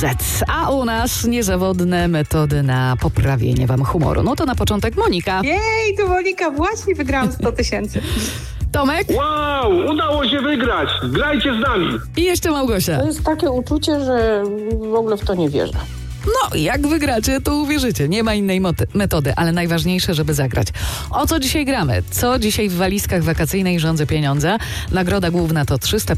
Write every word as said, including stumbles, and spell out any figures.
zet. A u nas niezawodne metody na poprawienie wam humoru. No to na początek Monika. Jej, to Monika, właśnie wygrałam sto tysięcy. Tomek. Wow, udało się wygrać. Grajcie z nami. I jeszcze Małgosia. To jest takie uczucie, że w ogóle w to nie wierzę. No, jak wygracie, to uwierzycie. Nie ma innej moty- metody, ale najważniejsze, żeby zagrać. O co dzisiaj gramy? Co dzisiaj w walizkach wakacyjnej rządzy pieniądze? Nagroda główna to trzysta